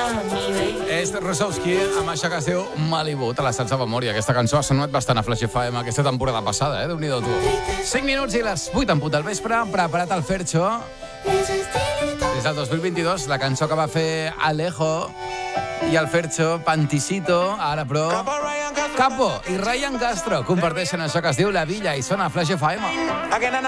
És Rosowski amb això que es diu Malibu. Te la saps de memòria. Aquesta cançó ha sonat bastant a Flash FM aquesta temporada passada, Déu-n'hi-do, tu. 5 minuts i les 8 en punt del vespre. Preparat el Fercho. Des del 2022, la cançó que va fer Alejo i el Fercho, Panticito, ara però Capo i Ryan Castro comparteixen això que es diu La Villa i sona a Flash FM.